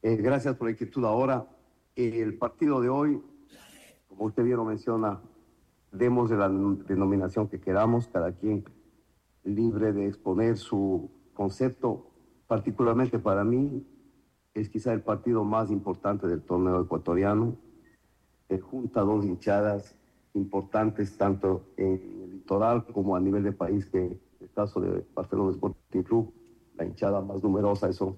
Gracias por la inquietud. Ahora, el partido de hoy, como usted bien lo menciona, demos de la denominación que queramos, cada quien libre de exponer su concepto. Particularmente para mí, es quizá el partido más importante del torneo ecuatoriano. Junta dos hinchadas importantes, tanto en el litoral como a nivel de país, que en el caso de Barcelona Sporting Club, la hinchada más numerosa. Eso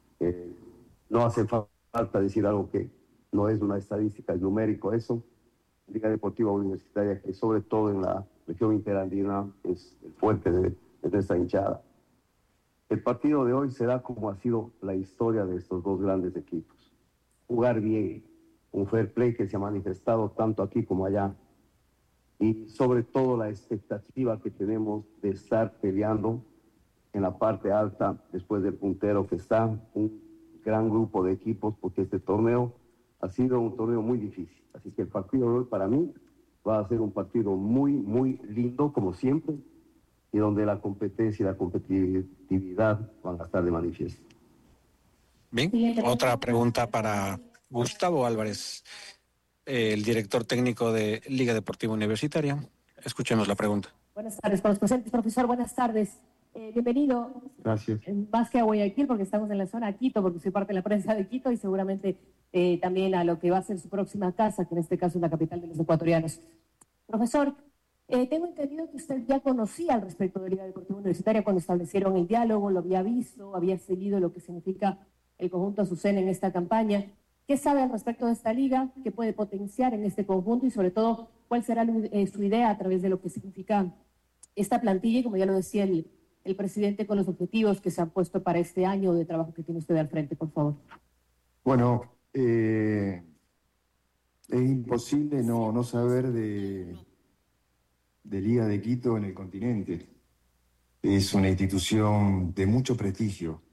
no hace falta decir algo que no es una estadística, es numérico eso. Liga Deportiva Universitaria, que sobre todo en la región interandina es el fuerte de esta hinchada. El partido de hoy será como ha sido la historia de estos dos grandes equipos. Jugar bien, un fair play que se ha manifestado tanto aquí como allá, y sobre todo la expectativa que tenemos de estar peleando en la parte alta después del puntero que está, un gran grupo de equipos, porque este torneo ha sido un torneo muy difícil. Así que el partido de hoy para mí va a ser un partido muy, muy lindo, como siempre, y donde la competencia y la competitividad van a estar de manifiesto. Bien, otra pregunta para Gustavo Álvarez, el director técnico de Liga Deportiva Universitaria. Escuchemos la pregunta. Buenas tardes para los presentes, profesor, buenas tardes. Bienvenido. Gracias. Más que a Guayaquil, porque estamos en la zona de Quito, porque soy parte de la prensa de Quito, y seguramente también a lo que va a ser su próxima casa, que en este caso es la capital de los ecuatorianos. Profesor, tengo entendido que usted ya conocía al respecto de Liga Deportiva Universitaria cuando establecieron el diálogo, lo había visto, había seguido lo que significa el conjunto Azucena en esta campaña. ¿Qué sabe al respecto de esta liga? ¿Qué puede potenciar en este conjunto? Y sobre todo, ¿cuál será su idea a través de lo que significa esta plantilla? Y como ya lo decía el presidente, con los objetivos que se han puesto para este año de trabajo que tiene usted al frente, por favor. Bueno, es imposible no saber de Liga de Quito en el continente. Es una institución de mucho prestigio.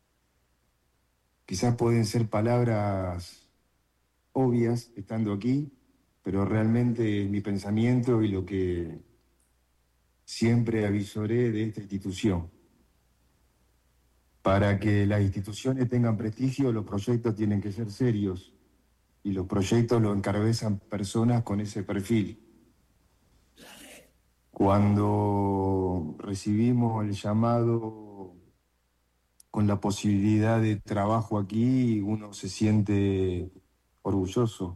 Quizás pueden ser palabras obvias estando aquí, pero realmente mi pensamiento y lo que siempre avisoré de esta institución. Para que las instituciones tengan prestigio, los proyectos tienen que ser serios, y los proyectos los encabezan personas con ese perfil. Cuando recibimos el llamado con la posibilidad de trabajo aquí, uno se siente orgulloso,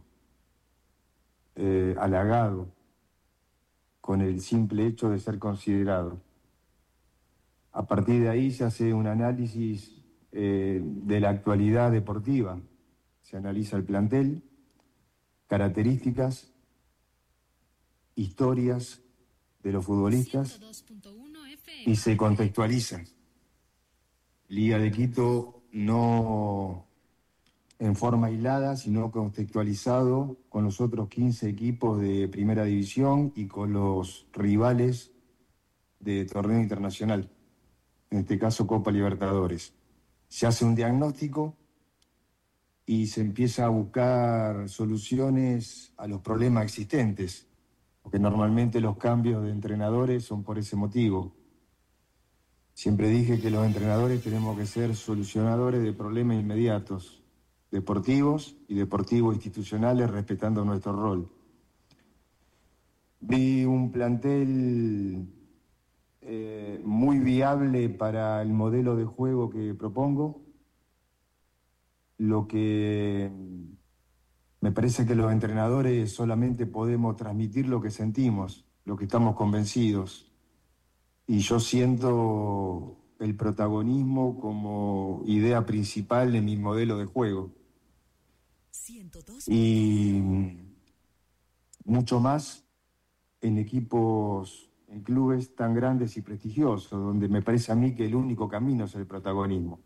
halagado, con el simple hecho de ser considerado. A partir de ahí se hace un análisis de la actualidad deportiva. Se analiza el plantel, características, historias de los futbolistas y se contextualiza. Liga de Quito no en forma aislada, sino contextualizado con los otros 15 equipos de primera división y con los rivales de torneo internacional, en este caso Copa Libertadores. Se hace un diagnóstico y se empieza a buscar soluciones a los problemas existentes, porque normalmente los cambios de entrenadores son por ese motivo. Siempre dije que los entrenadores tenemos que ser solucionadores de problemas inmediatos, deportivos y deportivo-institucionales, respetando nuestro rol. Vi un plantel muy viable para el modelo de juego que propongo. Lo que me parece que los entrenadores solamente podemos transmitir lo que sentimos, lo que estamos convencidos. Y yo siento el protagonismo como idea principal de mi modelo de juego. Y mucho más en equipos, en clubes tan grandes y prestigiosos, donde me parece a mí que el único camino es el protagonismo.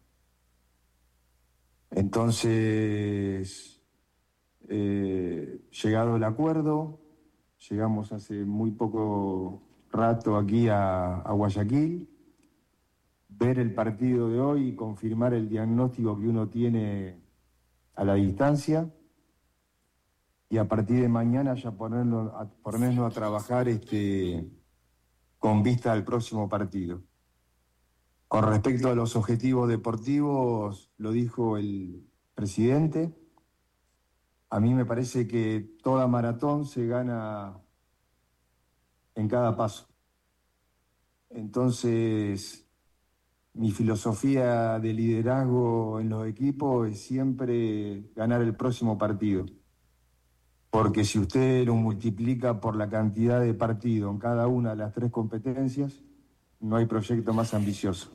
Entonces, llegado el acuerdo, llegamos hace muy poco rato aquí a Guayaquil, ver el partido de hoy y confirmar el diagnóstico que uno tiene a la distancia, y a partir de mañana ya ponernos a trabajar con vista al próximo partido. Con respecto a los objetivos deportivos, lo dijo el presidente. A mí me parece que toda maratón se gana en cada paso. Entonces, mi filosofía de liderazgo en los equipos es siempre ganar el próximo partido. Porque si usted lo multiplica por la cantidad de partidos en cada una de las 3 competencias, no hay proyecto más ambicioso.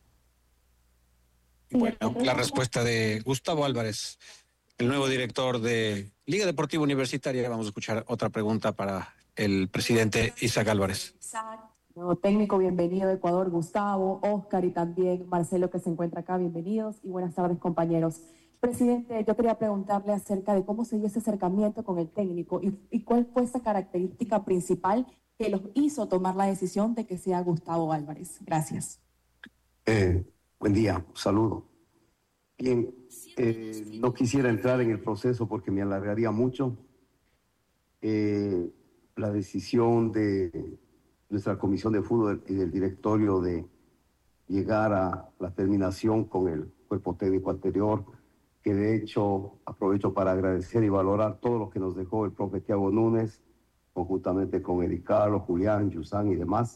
Bueno, la respuesta de Gustavo Álvarez, el nuevo director de Liga Deportiva Universitaria. Vamos a escuchar otra pregunta para el presidente Isaac Álvarez. Nuevo técnico, bienvenido a Ecuador, Gustavo, Oscar y también Marcelo, que se encuentra acá, bienvenidos y buenas tardes, compañeros. Presidente, yo quería preguntarle acerca de cómo se dio ese acercamiento con el técnico y cuál fue esa característica principal que los hizo tomar la decisión de que sea Gustavo Álvarez. Gracias. Buen día, un saludo. Bien, no quisiera entrar en el proceso porque me alargaría mucho. La decisión de nuestra comisión de fútbol y del directorio de llegar a la terminación con el cuerpo técnico anterior, que de hecho aprovecho para agradecer y valorar todo lo que nos dejó el profe Thiago Núñez, conjuntamente con Eddie Carlos, Julián, Yusan y demás.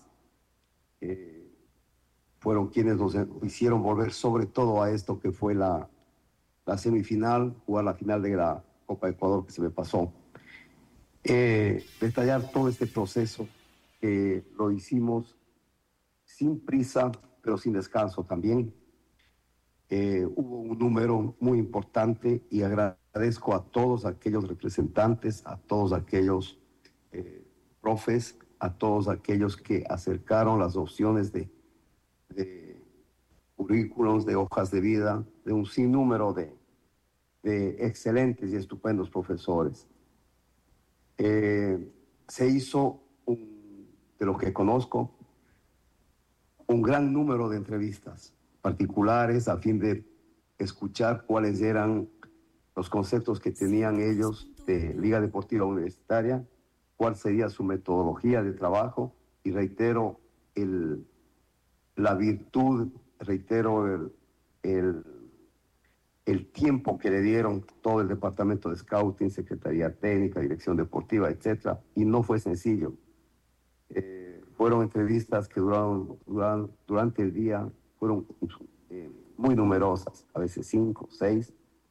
Fueron quienes nos hicieron volver sobre todo a esto que fue la semifinal, jugar la final de la Copa de Ecuador que se me pasó. Detallar todo este proceso que lo hicimos sin prisa, pero sin descanso también. Hubo un número muy importante y agradezco a todos aquellos representantes, a todos aquellos profes, a todos aquellos que acercaron las opciones de currículums, de hojas de vida, de un sinnúmero de excelentes y estupendos profesores. Se hizo, de lo que conozco, un gran número de entrevistas particulares a fin de escuchar cuáles eran los conceptos que tenían ellos de Liga Deportiva Universitaria, cuál sería su metodología de trabajo y reitero la virtud, reitero el tiempo que le dieron todo el departamento de scouting, secretaría técnica, dirección deportiva, etcétera, y no fue sencillo. Fueron entrevistas que duraron durante el día, fueron muy numerosas, a veces 5, 6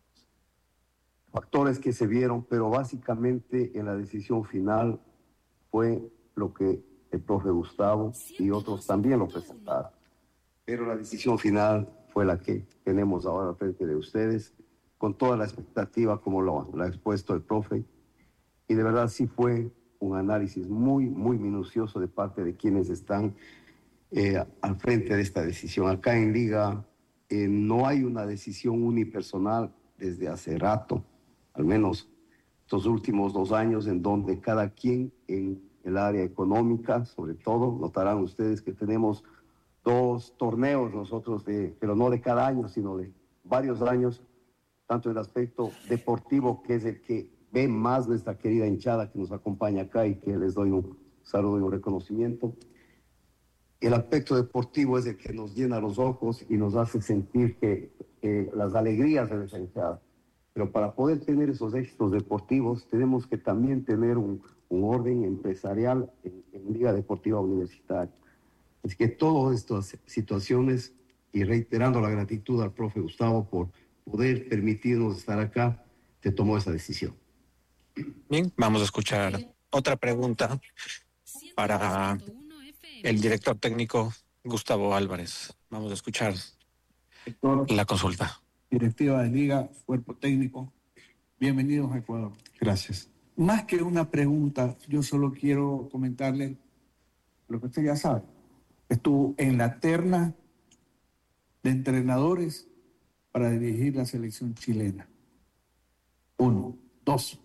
factores que se vieron, pero básicamente en la decisión final fue lo que el profe Gustavo y otros también lo presentaron. Pero la decisión final fue la que tenemos ahora frente de ustedes, con toda la expectativa como lo ha expuesto el profe. Y de verdad sí fue un análisis muy, muy minucioso de parte de quienes están al frente de esta decisión. Acá en Liga no hay una decisión unipersonal desde hace rato, al menos estos últimos 2 años, en donde cada quien en el área económica, sobre todo, notarán ustedes que tenemos 2 torneos nosotros, pero no de cada año, sino de varios años, tanto en el aspecto deportivo, que es el que ve más nuestra querida hinchada que nos acompaña acá y que les doy un saludo y un reconocimiento. El aspecto deportivo es el que nos llena los ojos y nos hace sentir que las alegrías de nuestra hinchada. Pero para poder tener esos éxitos deportivos tenemos que también tener un orden empresarial en Liga Deportiva Universitaria. Es que todas estas situaciones, y reiterando la gratitud al profe Gustavo por poder permitirnos estar acá, se tomó esa decisión. Bien, vamos a escuchar otra pregunta para el director técnico Gustavo Álvarez. Vamos a escuchar la consulta. Directiva de Liga, cuerpo técnico, bienvenidos a Ecuador. Gracias. Más que una pregunta, yo solo quiero comentarle lo que usted ya sabe. Estuvo en la terna de entrenadores para dirigir la selección chilena. 1. 2.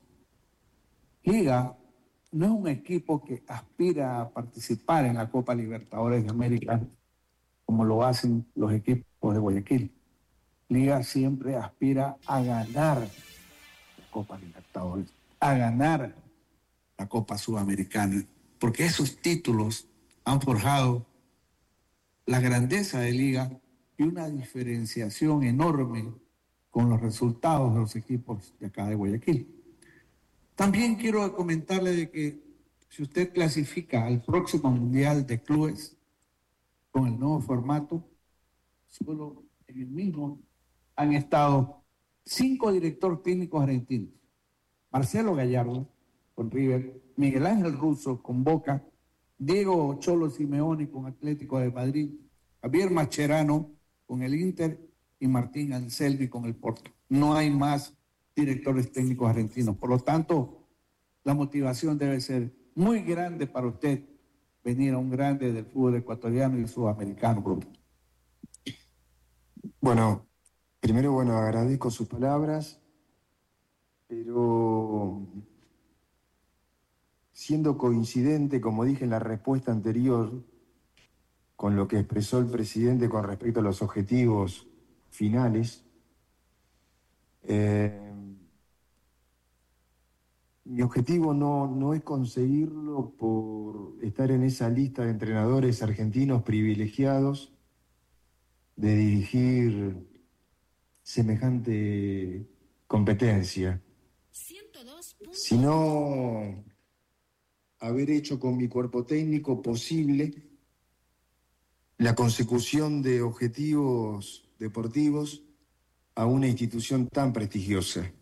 Liga no es un equipo que aspira a participar en la Copa Libertadores de América como lo hacen los equipos de Guayaquil. Liga siempre aspira a ganar la Copa Libertadores, a ganar la Copa Sudamericana, porque esos títulos han forjado la grandeza de Liga y una diferenciación enorme con los resultados de los equipos de acá de Guayaquil. También quiero comentarle de que si usted clasifica al próximo Mundial de Clubes con el nuevo formato, solo en el mismo han estado 5 directores técnicos argentinos. Marcelo Gallardo con River, Miguel Ángel Russo con Boca, Diego Cholo Simeone con Atlético de Madrid, Javier Mascherano con el Inter y Martín Anselmi con el Porto. No hay más directores técnicos argentinos. Por lo tanto, la motivación debe ser muy grande para usted venir a un grande del fútbol ecuatoriano y sudamericano. Bueno, primero, agradezco sus palabras, pero siendo coincidente, como dije en la respuesta anterior, con lo que expresó el presidente con respecto a los objetivos finales, mi objetivo no es conseguirlo por estar en esa lista de entrenadores argentinos privilegiados de dirigir semejante competencia, sino haber hecho con mi cuerpo técnico posible la consecución de objetivos deportivos a una institución tan prestigiosa.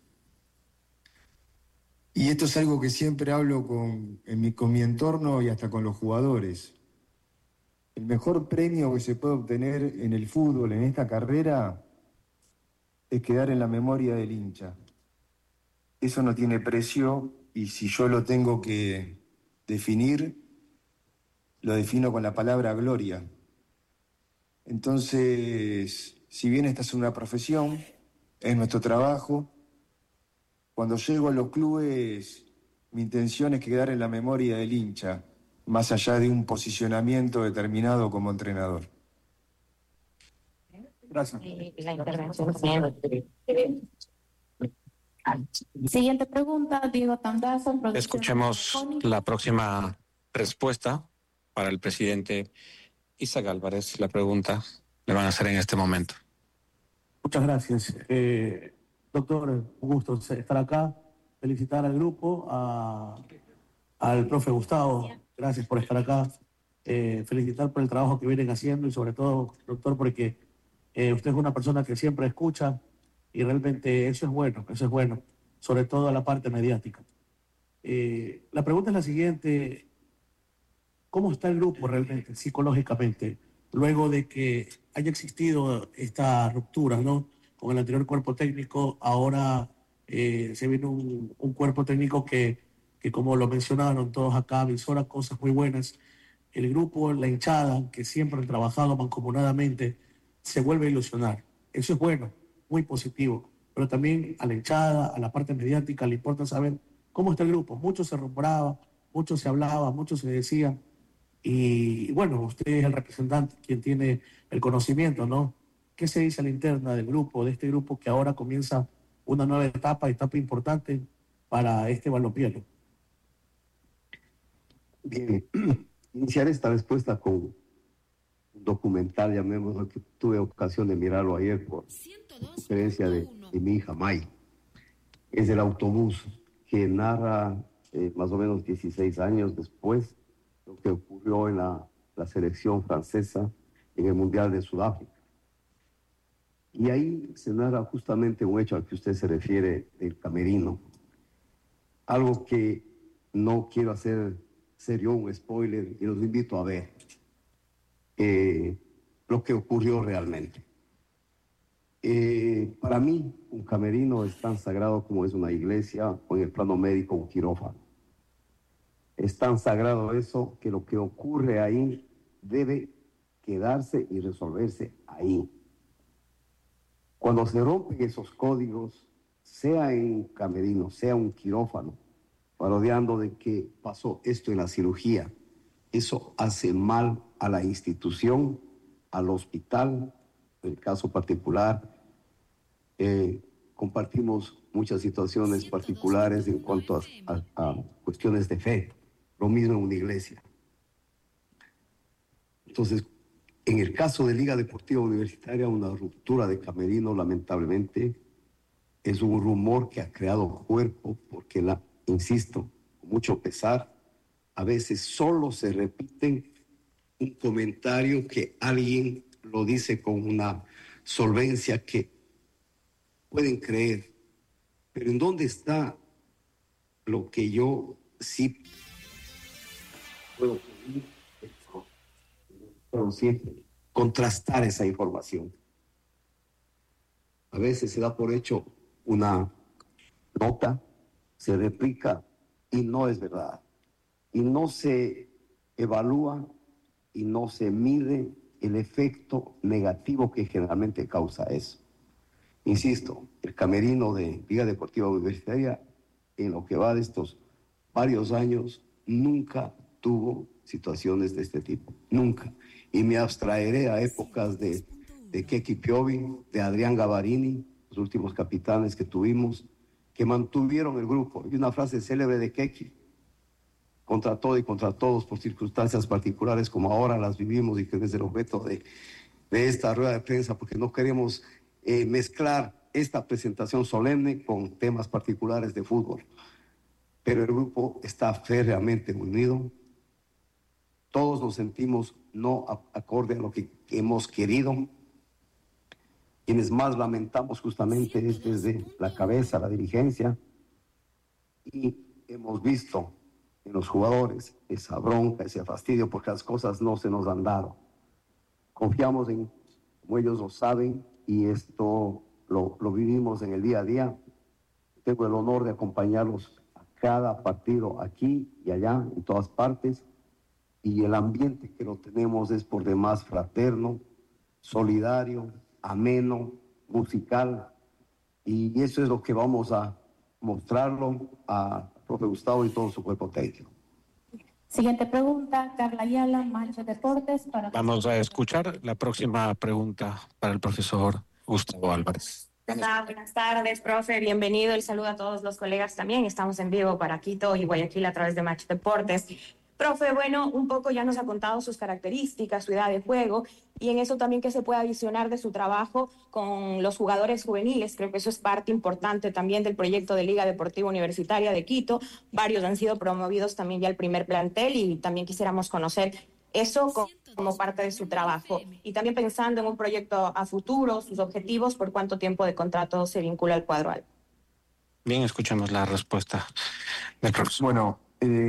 Y esto es algo que siempre hablo con mi entorno y hasta con los jugadores. El mejor premio que se puede obtener en el fútbol, en esta carrera, es quedar en la memoria del hincha. Eso no tiene precio y si yo lo tengo que definir, lo defino con la palabra gloria. Entonces, si bien esta es una profesión, es nuestro trabajo, cuando llego a los clubes, mi intención es quedar en la memoria del hincha, más allá de un posicionamiento determinado como entrenador. Gracias. La intervención. Siguiente pregunta, Diego Tandazo. Escuchemos la próxima respuesta para el presidente Isaac Álvarez. La pregunta le van a hacer en este momento. Muchas gracias. Doctor, un gusto estar acá. Felicitar al grupo, al profe Gustavo. Gracias por estar acá. Felicitar por el trabajo que vienen haciendo y sobre todo, doctor, porque usted es una persona que siempre escucha y realmente eso es bueno, sobre todo la parte mediática. La pregunta es la siguiente: ¿cómo está el grupo realmente, psicológicamente, luego de que haya existido esta ruptura, ¿no? Con el anterior cuerpo técnico, ahora se viene un cuerpo técnico que como lo mencionaron todos acá, visora cosas muy buenas. El grupo, la hinchada, que siempre han trabajado mancomunadamente, se vuelve a ilusionar. Eso es bueno, muy positivo. Pero también a la hinchada, a la parte mediática, le importa saber cómo está el grupo. Mucho se rumoraba, mucho se hablaba, mucho se decía. Y bueno, usted es el representante, quien tiene el conocimiento, ¿no? ¿Qué se dice a la interna del grupo, de este grupo que ahora comienza una nueva etapa importante para este balompié? Bien, iniciaré esta respuesta con un documental, llamémoslo, que tuve ocasión de mirarlo ayer por sugerencia de mi hija May. Es el autobús que narra más o menos 16 años después lo que ocurrió en la selección francesa en el Mundial de Sudáfrica. Y ahí se narra justamente un hecho al que usted se refiere, el camerino. Algo que no quiero hacer yo un spoiler y los invito a ver lo que ocurrió realmente. Para mí, un camerino es tan sagrado como es una iglesia o en el plano médico un quirófano. Es tan sagrado eso que lo que ocurre ahí debe quedarse y resolverse ahí. Cuando se rompen esos códigos, sea en un camerino, sea un quirófano, parodiando de que pasó esto en la cirugía, eso hace mal a la institución, al hospital, en el caso particular. Compartimos muchas situaciones particulares en cuanto a cuestiones de fe, lo mismo en una iglesia. Entonces, en el caso de Liga Deportiva Universitaria, una ruptura de camerino, lamentablemente, Es un rumor que ha creado cuerpo porque, insisto, con mucho pesar, a veces solo se repiten un comentario que alguien lo dice con una solvencia que pueden creer. Pero ¿en dónde está lo que yo sí puedo siempre contrastar esa información? A veces se da por hecho una nota, se replica y no es verdad. Y no se evalúa y no se mide el efecto negativo que generalmente causa eso. Insisto, el camerino de Liga Deportiva Universitaria, en lo que va de estos varios años, nunca tuvo situaciones de este tipo, nunca. Y me abstraeré a épocas de Keki Piovi, de Adrián Gavarini, los últimos capitanes que tuvimos, que mantuvieron el grupo. Y una frase célebre de Keki: contra todo y contra todos, por circunstancias particulares como ahora las vivimos, y que es el objeto de esta rueda de prensa, porque no queremos mezclar esta presentación solemne con temas particulares de fútbol. Pero el grupo está férreamente unido. Todos nos sentimos no acorde a lo que hemos querido. Quienes más lamentamos justamente es desde la cabeza, la dirigencia, y hemos visto en los jugadores esa bronca, ese fastidio, porque las cosas no se nos han dado. Confiamos en, como ellos lo saben, y esto lo vivimos en el día a día. Tengo el honor de acompañarlos a cada partido, aquí y allá, en todas partes, y el ambiente que lo tenemos es por demás fraterno, solidario, ameno, musical, y eso es lo que vamos a mostrarlo a profe Gustavo y todo su cuerpo técnico. Siguiente pregunta, Carla Ayala, Mancha Deportes. Vamos a escuchar la próxima pregunta para el profesor Gustavo Álvarez. Buenas tardes, profe, bienvenido. El saludo a todos los colegas también. Estamos en vivo para Quito y Guayaquil a través de Match Deportes. Profe, bueno, un poco ya nos ha contado sus características, su edad de juego, y en eso también que se pueda visionar de su trabajo con los jugadores juveniles. Creo que eso es parte importante también del proyecto de Liga Deportiva Universitaria de Quito. Varios han sido promovidos también ya al primer plantel, y también quisiéramos conocer eso como parte de su trabajo. Y también pensando en un proyecto a futuro, sus objetivos, por cuánto tiempo de contrato se vincula al cuadro albo. Bien, escuchamos la respuesta del profesor. Bueno,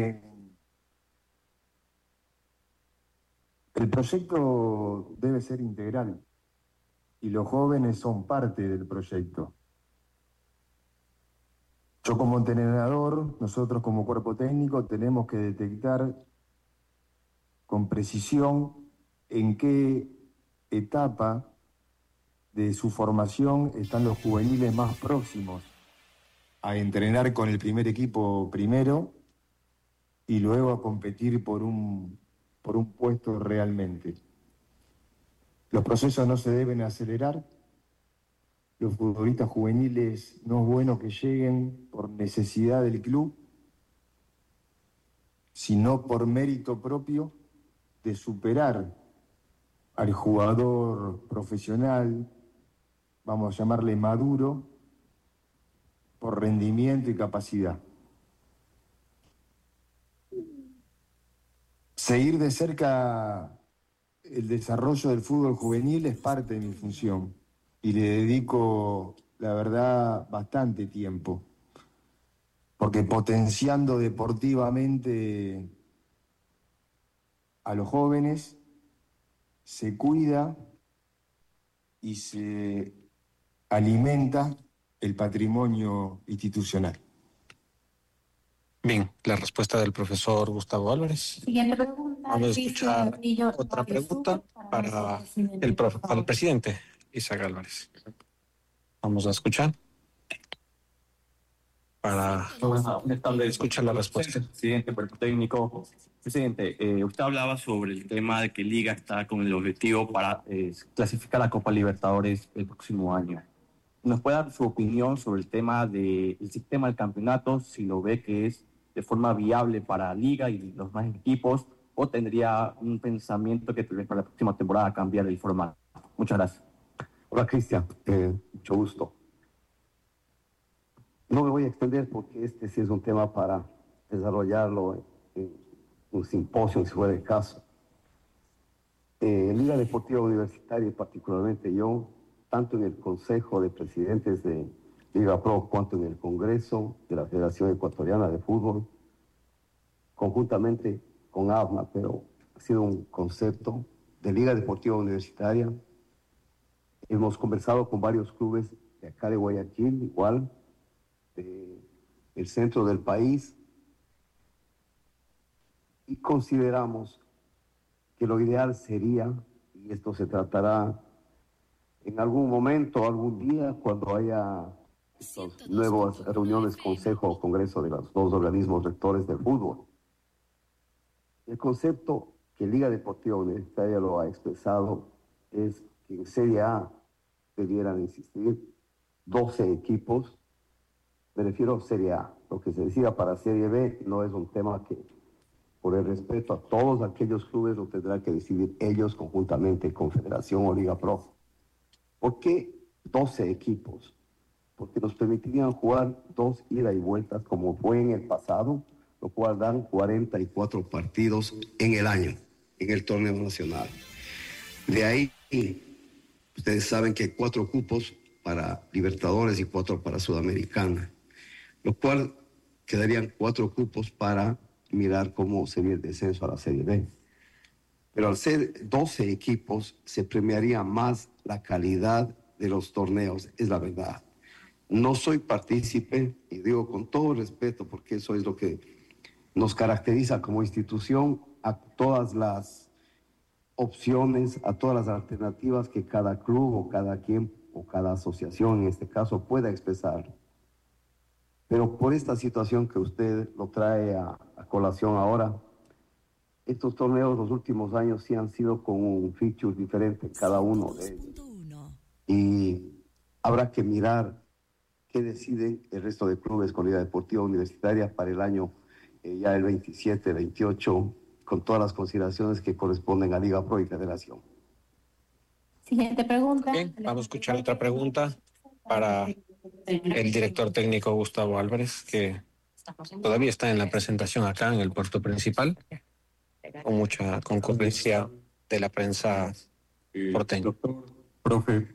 el proyecto debe ser integral y los jóvenes son parte del proyecto. Yo como entrenador, nosotros como cuerpo técnico tenemos que detectar con precisión en qué etapa de su formación están los juveniles más próximos a entrenar con el primer equipo primero y luego a competir por un puesto realmente. Los procesos no se deben acelerar. Los futbolistas juveniles no es bueno que lleguen por necesidad del club, sino por mérito propio de superar al jugador profesional, vamos a llamarle maduro, por rendimiento y capacidad. Seguir de cerca el desarrollo del fútbol juvenil es parte de mi función y le dedico, la verdad, bastante tiempo, porque potenciando deportivamente a los jóvenes se cuida y se alimenta el patrimonio institucional. Bien, la respuesta del profesor Gustavo Álvarez. Siguiente pregunta. Vamos a escuchar otra pregunta para el presidente Isaac Álvarez. Vamos a escuchar para escuchar la respuesta. Presidente, cuerpo técnico. Presidente, usted hablaba sobre el tema de que Liga está con el objetivo para clasificar a la Copa Libertadores el próximo año. ¿Nos puede dar su opinión sobre el tema del sistema del campeonato, si lo ve que es de forma viable para Liga y los más equipos, o tendría un pensamiento que tal vez para la próxima temporada cambiar el formato? Muchas gracias. Hola, Cristian, mucho gusto. No me voy a extender porque este sí es un tema para desarrollarlo en un simposio, si fuera el caso. Liga Deportiva Universitaria y particularmente yo, tanto en el Consejo de Presidentes de Liga Pro cuanto en el Congreso de la Federación Ecuatoriana de Fútbol, conjuntamente con AFMA, pero ha sido un concepto de Liga Deportiva Universitaria. Hemos conversado con varios clubes de acá de Guayaquil, igual, del centro del país, y consideramos que lo ideal sería, y esto se tratará en algún momento, algún día, cuando haya estas nuevas reuniones, consejo o congreso de los dos organismos rectores del fútbol. El concepto que Liga Deportiva Universitaria lo ha expresado es que en Serie A debieran existir 12 equipos. Me refiero a Serie A. Lo que se decida para Serie B no es un tema que, por el respeto a todos aquellos clubes, lo tendrán que decidir ellos conjuntamente, Confederación o Liga Pro. ¿Por qué 12 equipos? Porque nos permitirían jugar 2 idas y vueltas como fue en el pasado, lo cual dan 44 partidos en el año, en el torneo nacional. De ahí, ustedes saben que hay 4 cupos para Libertadores y 4 para Sudamericana, lo cual quedarían 4 cupos para mirar cómo sería el descenso a la Serie B. Pero al ser 12 equipos, se premiaría más la calidad de los torneos, es la verdad. No soy partícipe, y digo con todo respeto, porque eso es lo que nos caracteriza como institución, a todas las opciones, a todas las alternativas que cada club o cada quien o cada asociación en este caso pueda expresar. Pero por esta situación que usted lo trae a colación ahora, estos torneos los últimos años sí han sido con un feature diferente cada uno de ellos. Y habrá que mirar qué deciden el resto de clubes con Liga Deportiva Universitaria para el año ya el 27, 28, con todas las consideraciones que corresponden a Liga Pro y Federación. Siguiente pregunta. Bien, vamos a escuchar otra pregunta para el director técnico Gustavo Álvarez, que todavía está en la presentación acá en el puerto principal, con mucha concurrencia de la prensa porteña. Doctor, profe,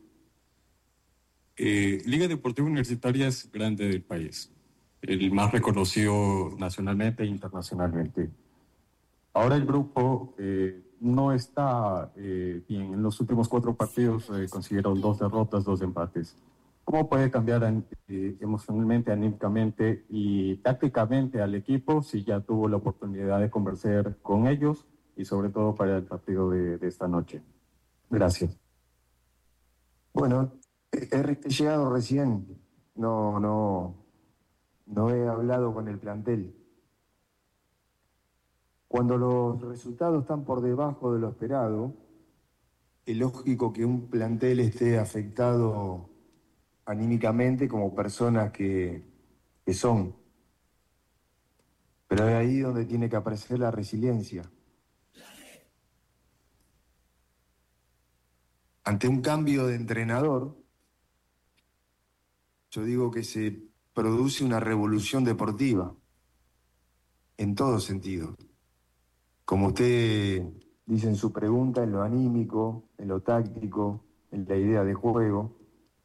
Liga Deportiva Universitaria es grande del país, el más reconocido nacionalmente e internacionalmente. Ahora el grupo no está bien. En los últimos 4 partidos consiguieron 2 derrotas, 2 empates. ¿Cómo puede cambiar emocionalmente, anímicamente y tácticamente al equipo si ya tuvo la oportunidad de conversar con ellos y sobre todo para el partido de esta noche? Gracias. Bueno, he llegado recién, no he hablado con el plantel. Cuando los resultados están por debajo de lo esperado, es lógico que un plantel esté afectado anímicamente como personas que son. Pero es ahí donde tiene que aparecer la resiliencia. Ante un cambio de entrenador, yo digo que se produce una revolución deportiva, en todo sentido. Como usted dice en su pregunta, en lo anímico, en lo táctico, en la idea de juego.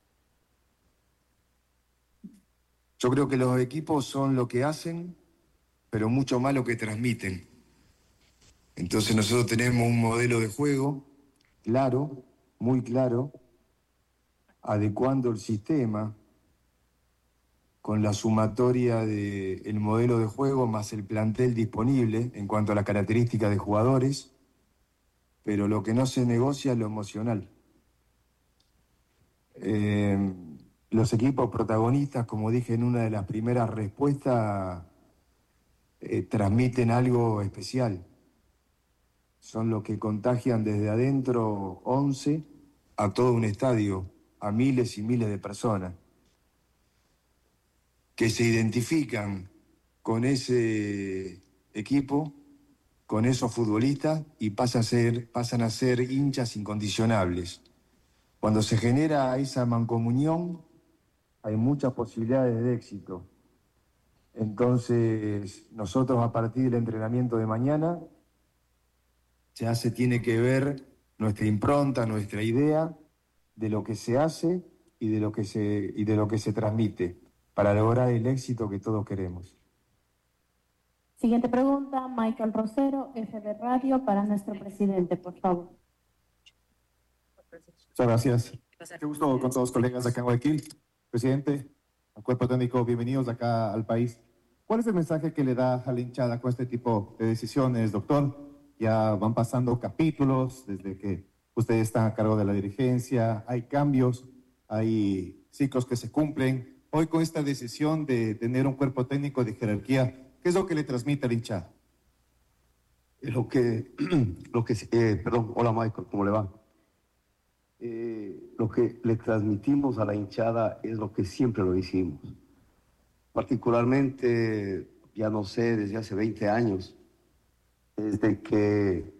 Yo creo que los equipos son lo que hacen, pero mucho más lo que transmiten. Entonces nosotros tenemos un modelo de juego claro, muy claro, adecuando el sistema con la sumatoria del modelo de juego más el plantel disponible en cuanto a las características de jugadores, pero lo que no se negocia es lo emocional. Los equipos protagonistas, como dije en una de las primeras respuestas, transmiten algo especial. Son los que contagian desde adentro 11 a todo un estadio, a miles y miles de personas, que se identifican con ese equipo, con esos futbolistas y pasan a ser hinchas incondicionables. Cuando se genera esa mancomunión, hay muchas posibilidades de éxito. Entonces, nosotros a partir del entrenamiento de mañana, ya se tiene que ver nuestra impronta, nuestra idea de lo que se hace y de lo que se transmite para lograr el éxito que todos queremos. Siguiente pregunta, Michael Rosero, FB Radio, para nuestro presidente, por favor. Muchas gracias. Qué gusto con todos los colegas acá en Guayaquil. Presidente, al cuerpo técnico, bienvenidos acá al país. ¿Cuál es el mensaje que le da a la hinchada con este tipo de decisiones, doctor? Ya van pasando capítulos desde que ustedes están a cargo de la dirigencia, hay cambios, hay ciclos que se cumplen. Hoy con esta decisión de tener un cuerpo técnico de jerarquía, ¿qué es lo que le transmite a la hinchada? Perdón, hola Michael, ¿cómo le va? Lo que le transmitimos a la hinchada es lo que siempre lo hicimos. Particularmente, ya no sé, desde hace 20 años, desde que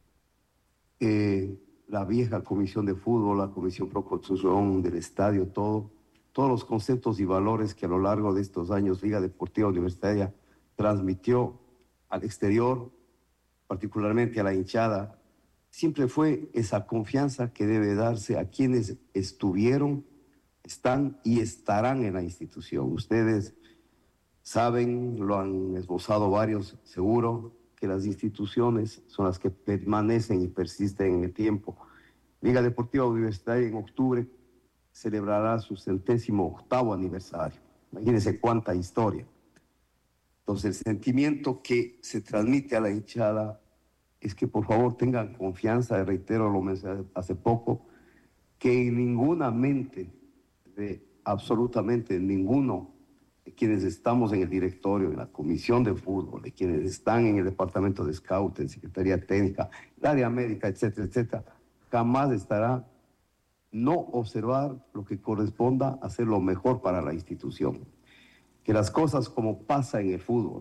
la vieja comisión de fútbol, la comisión pro construcción del estadio, todos los conceptos y valores que a lo largo de estos años Liga Deportiva Universitaria transmitió al exterior, particularmente a la hinchada, siempre fue esa confianza que debe darse a quienes estuvieron, están y estarán en la institución. Ustedes saben, lo han esbozado varios, seguro, que las instituciones son las que permanecen y persisten en el tiempo. Liga Deportiva Universitaria en octubre celebrará su 78º aniversario. Imagínense cuánta historia. Entonces, el sentimiento que se transmite a la hinchada es que por favor tengan confianza, reitero, lo mencioné hace poco, que en ninguna mente de absolutamente ninguno de quienes estamos en el directorio, en la comisión de fútbol, de quienes están en el departamento de scout, en Secretaría Técnica, el área médica, etcétera, etcétera, jamás estará no observar lo que corresponda hacer lo mejor para la institución. Que las cosas como pasa en el fútbol,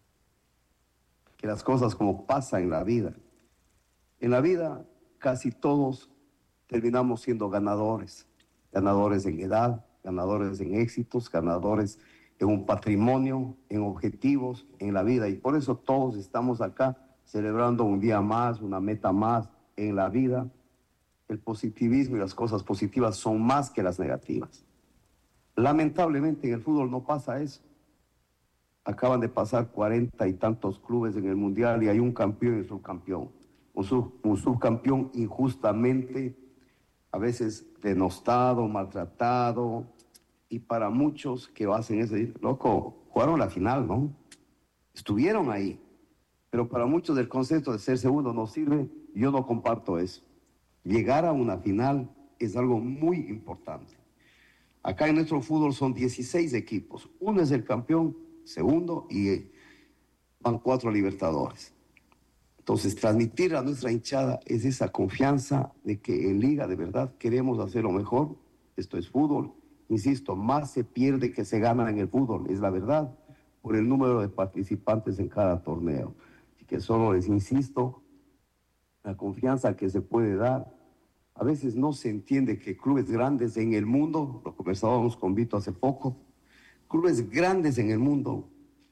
que las cosas como pasa en la vida. En la vida casi todos terminamos siendo ganadores, ganadores en edad, ganadores en éxitos, ganadores en un patrimonio, en objetivos, en la vida. Y por eso todos estamos acá celebrando un día más, una meta más en la vida. El positivismo y las cosas positivas son más que las negativas. Lamentablemente en el fútbol no pasa eso. Acaban de pasar 40 y tantos clubes en el Mundial y hay un campeón y un subcampeón. Un subcampeón injustamente, a veces denostado, maltratado, y para muchos que hacen eso, loco, jugaron la final, ¿no? Estuvieron ahí, pero para muchos del concepto de ser segundo no sirve, yo no comparto eso. Llegar a una final es algo muy importante. Acá en nuestro fútbol son 16 equipos, uno es el campeón, segundo, y van 4 Libertadores. Entonces, transmitir a nuestra hinchada es esa confianza de que en Liga de verdad queremos hacer lo mejor. Esto es fútbol. Insisto, más se pierde que se gana en el fútbol, es la verdad, por el número de participantes en cada torneo. Así que solo les insisto, la confianza que se puede dar. A veces no se entiende que clubes grandes en el mundo, lo conversábamos con Vito hace poco, clubes grandes en el mundo,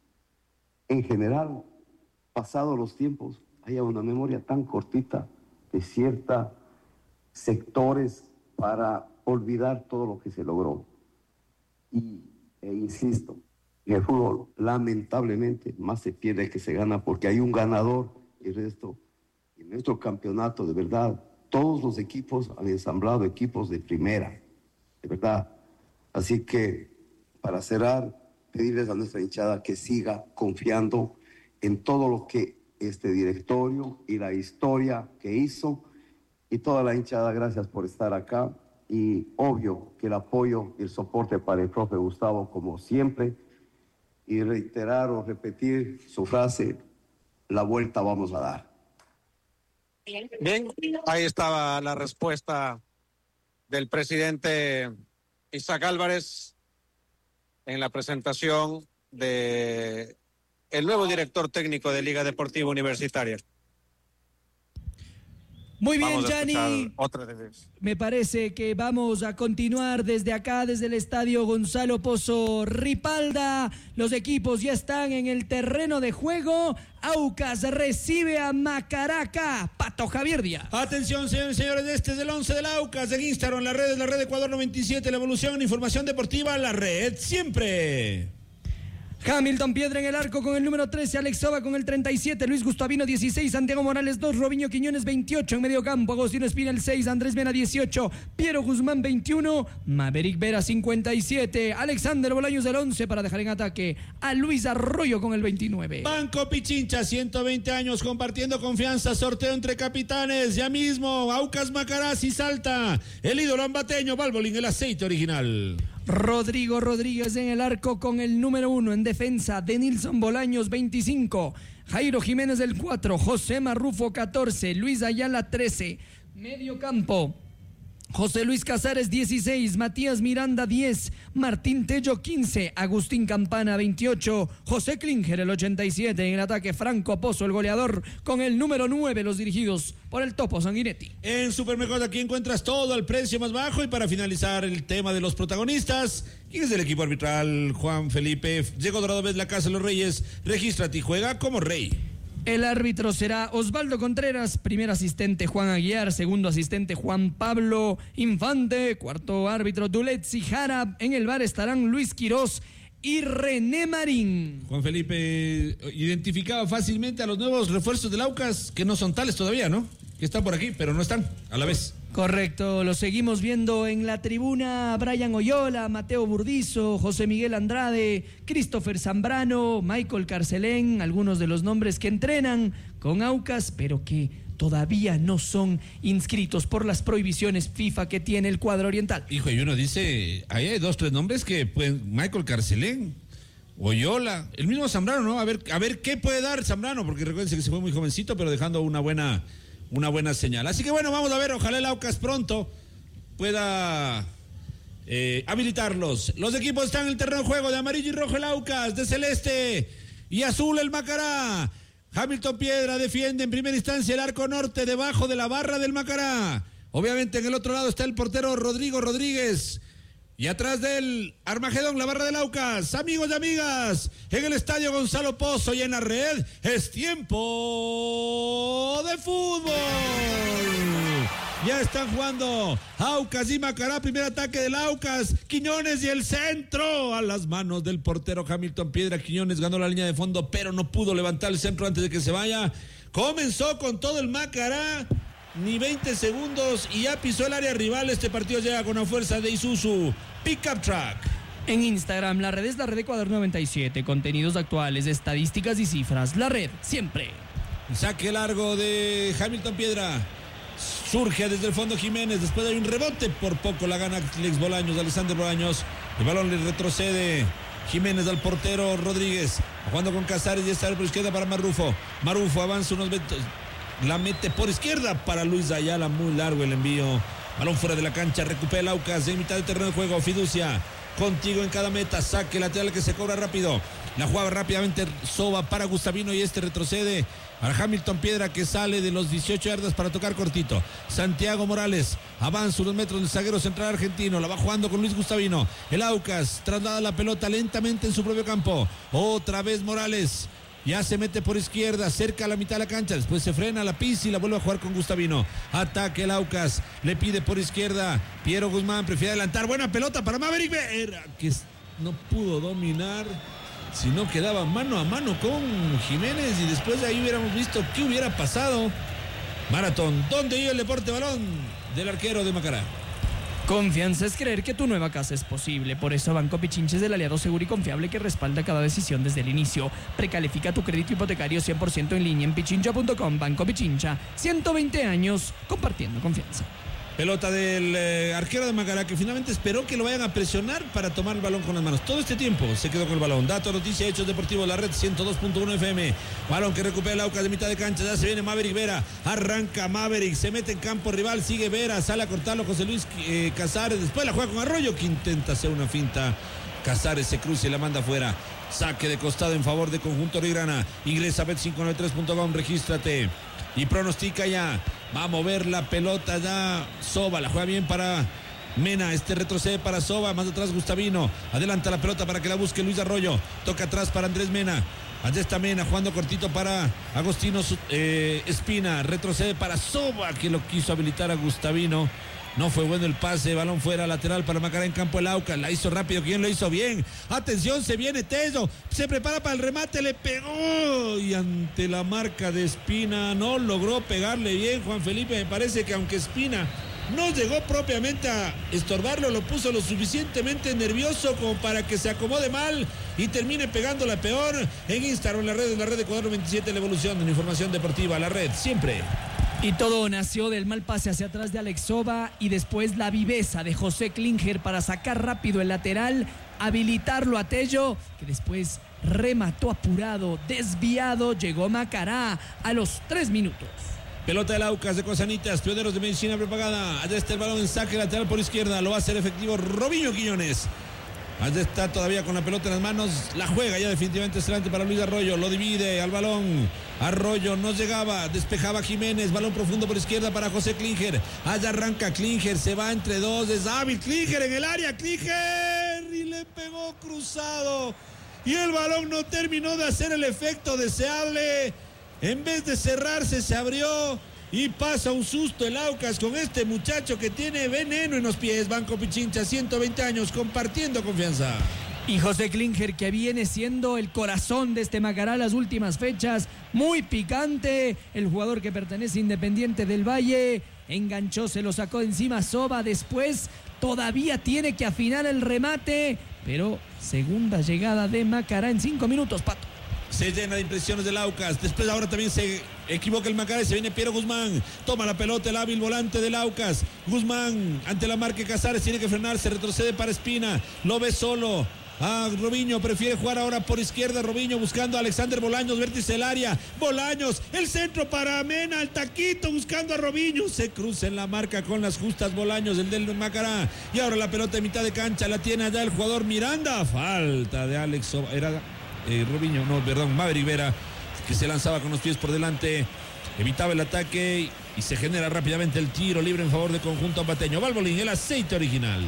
en general, pasados los tiempos, haya una memoria tan cortita de ciertos sectores para olvidar todo lo que se logró. Insisto, en el fútbol, lamentablemente, más se pierde que se gana porque hay un ganador y el resto. En nuestro campeonato, de verdad, todos los equipos han ensamblado equipos de primera, de verdad. Así que, para cerrar, pedirles a nuestra hinchada que siga confiando en todo lo que este directorio y la historia que hizo, y toda la hinchada, gracias por estar acá, y obvio que el apoyo y el soporte para el profe Gustavo, como siempre, y reiterar o repetir su frase, la vuelta vamos a dar. Bien, ahí estaba la respuesta del presidente Isaac Álvarez en la presentación de el nuevo director técnico de Liga Deportiva Universitaria. Muy bien, Vamos a Gianni. escuchar otra vez. Me parece que vamos a continuar desde acá, desde el estadio Gonzalo Pozo Ripalda. Los equipos ya están en el terreno de juego. Aucas recibe a Macaraca. Pato Javier Díaz. Atención, señores y señores, este es el 11 del Aucas. En Instagram, la red Ecuador 97, la evolución, información deportiva, la red siempre. Hamilton Piedra en el arco con el número 13, Alex Soba con el 37, Luis Gustavino 16, Santiago Morales 2, Robinho Quiñones 28 en medio campo, Agostino Espina el 6, Andrés Mena 18, Piero Guzmán 21, Maverick Vera 57, Alexander Bolaños del 11 para dejar en ataque a Luis Arroyo con el 29. Banco Pichincha, 120 años compartiendo confianza, sorteo entre capitanes, ya mismo, Aucas Macarás y Salta, el ídolo ambateño, Valvoline, el aceite original. Rodrigo Rodríguez en el arco con el número 1 en defensa, Denilson Bolaños 25, Jairo Jiménez del 4, José Marrufo 14, Luis Ayala 13, medio campo, José Luis Casares 16, Matías Miranda 10, Martín Tello 15, Agustín Campana 28, José Klinger el 87, en el ataque Franco Pozo el goleador con el número 9, los dirigidos por el Topo Sanguinetti. En Supermercado aquí encuentras todo al precio más bajo y para finalizar el tema de los protagonistas, ¿quién es del equipo arbitral? Juan Felipe, Diego Dorado, ves la Casa de los Reyes, regístrate y juega como rey. El árbitro será Osvaldo Contreras, primer asistente Juan Aguiar, segundo asistente Juan Pablo Infante, cuarto árbitro Duletzi Jara, en el bar estarán Luis Quirós y René Marín. Juan Felipe identificaba fácilmente a los nuevos refuerzos del Aucas, que no son tales todavía, ¿no? Que están por aquí, pero no están a la vez. Correcto, lo seguimos viendo en la tribuna. Brian Oyola, Mateo Burdizo, José Miguel Andrade, Christopher Zambrano, Michael Carcelén, algunos de los nombres que entrenan con Aucas, pero que todavía no son inscritos por las prohibiciones FIFA que tiene el cuadro oriental. Hijo, y uno dice, ahí hay 2, 3 nombres que pueden, Michael Carcelén, Oyola, el mismo Zambrano, ¿no? A ver qué puede dar Zambrano, porque recuérdense que se fue muy jovencito, pero dejando una buena señal. Así que bueno, vamos a ver, ojalá el Aucas pronto pueda habilitarlos. Los equipos están en el terreno de juego, de amarillo y rojo el Aucas, de celeste y azul el Macará. Hamilton Piedra defiende en primera instancia el arco norte, debajo de la barra del Macará. Obviamente en el otro lado está el portero Rodrigo Rodríguez. Y atrás del Armagedón, la barra del Aucas. Amigos y amigas, en el estadio Gonzalo Pozo y en la red, es tiempo de fútbol. Ya están jugando Aucas y Macará, primer ataque del Aucas. Quiñones y el centro a las manos del portero Hamilton Piedra. Quiñones ganó la línea de fondo, pero no pudo levantar el centro antes de que se vaya. Comenzó con todo el Macará. Ni 20 segundos y ya pisó el área rival. Este partido llega con la fuerza de Isuzu Pickup Truck. En Instagram, la red es la red Ecuador 97. Contenidos actuales, estadísticas y cifras. La red, siempre. Saque largo de Hamilton Piedra. Surge desde el fondo Jiménez. Después hay un rebote. Por poco la gana Alex Bolaños, Alexander Bolaños. El balón le retrocede Jiménez al portero Rodríguez. Jugando con Casares y está por izquierda para Marrufo. Marrufo avanza unos metros. La mete por izquierda para Luis Ayala, muy largo el envío. Balón fuera de la cancha, recupera el Aucas en mitad del terreno de juego. Fiducia, contigo en cada meta, saque lateral que se cobra rápido. La jugaba rápidamente Soba para Gustavino y este retrocede a Hamilton Piedra que sale de los 18 yardas para tocar cortito. Santiago Morales avanza unos metros del zaguero central argentino, la va jugando con Luis Gustavino. El Aucas traslada la pelota lentamente en su propio campo. Otra vez Morales. Ya se mete por izquierda, cerca a la mitad de la cancha. Después se frena, la pisa y la vuelve a jugar con Gustavino. Ataque el Aucas, le pide por izquierda. Piero Guzmán prefiere adelantar. Buena pelota para Maverick Vera, que no pudo dominar. Si no quedaba mano a mano con Jiménez. Y después de ahí hubiéramos visto qué hubiera pasado. Maratón, ¿dónde iba el deporte balón del arquero de Macará? Confianza es creer que tu nueva casa es posible. Por eso Banco Pichincha es el aliado seguro y confiable que respalda cada decisión desde el inicio. Precalifica tu crédito hipotecario 100% en línea en pichincha.com. Banco Pichincha, 120 años compartiendo confianza. Pelota del arquero de Macará que finalmente esperó que lo vayan a presionar para tomar el balón con las manos. Todo este tiempo se quedó con el balón. Datos, noticias, hechos deportivos, la red 102.1 FM. Balón que recupera el Aucas de mitad de cancha. Ya se viene Maverick Vera. Arranca Maverick. Se mete en campo rival. Sigue Vera. Sale a cortarlo José Luis Casares. Después la juega con Arroyo que intenta hacer una finta. Casares se cruza y la manda afuera. Saque de costado en favor de conjunto Rigrana. Ingresa a bet593.com. Regístrate. y pronostica ya. Va a mover la pelota ya Soba, la juega bien para Mena, retrocede para Soba, más atrás Gustavino, adelanta la pelota para que la busque Luis Arroyo, toca atrás para Andrés Mena. Allá está Mena jugando cortito para Agostino Espina, retrocede para Soba, que lo quiso habilitar a Gustavino. No fue bueno el pase, balón fuera lateral para Macará en campo el Aucas, la hizo rápido, ¿quién lo hizo bien? Atención, se viene Tello, se prepara para el remate, le pegó y ante la marca de Espina no logró pegarle bien Juan Felipe. Me parece que aunque Espina no llegó propiamente a estorbarlo, lo puso lo suficientemente nervioso como para que se acomode mal y termine pegando la peor. En Instagram, la red de Ecuador 27, la evolución de la información deportiva, la red siempre. Y todo nació del mal pase hacia atrás de Alex Soba y después la viveza de José Klinger para sacar rápido el lateral, habilitarlo a Tello, que después remató apurado, desviado, llegó Macará a los 3 minutos. Pelota del Aucas de Cosanitas, pioneros de medicina propagada. Allá está el balón en saque lateral por izquierda, lo va a hacer efectivo Robinho Quiñones. Allá está todavía con la pelota en las manos, la juega ya definitivamente excelente para Luis Arroyo, lo divide al balón, Arroyo no llegaba, despejaba Jiménez, balón profundo por izquierda para José Klinger, allá arranca Klinger, se va entre dos, es hábil Klinger en el área, Klinger y le pegó cruzado y el balón no terminó de hacer el efecto deseable, en vez de cerrarse se abrió. Y pasa un susto el Aucas con este muchacho que tiene veneno en los pies. Banco Pichincha, 120 años, compartiendo confianza. Y José Klinger, que viene siendo el corazón de este Macará las últimas fechas, muy picante, el jugador que pertenece a Independiente del Valle, enganchó, se lo sacó de encima Soba, después todavía tiene que afinar el remate, pero segunda llegada de Macará en 5 minutos, Pato. Se llena de impresiones del Aucas. Después ahora también se equivoca el Macará y se viene Piero Guzmán. Toma la pelota el hábil volante del Aucas. Guzmán ante la marca Casares tiene que frenarse, retrocede para Espina. Lo ve solo a Robinho, prefiere jugar ahora por izquierda. Robinho buscando a Alexander Bolaños, vértice del área. Bolaños, el centro para Mena, el taquito buscando a Robinho. Se cruza en la marca con las justas Bolaños, el del Macará. Y ahora la pelota en mitad de cancha la tiene allá el jugador Miranda. Falta de Alex, era Robinho, no, perdón, Maverick Vera, que se lanzaba con los pies por delante, evitaba el ataque y se genera rápidamente el tiro libre en favor de conjunto ambateño. Valvoline, el aceite original.